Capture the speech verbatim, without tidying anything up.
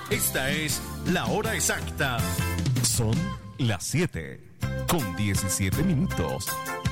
Esta es la hora exacta. Son las siete con diecisiete minutos.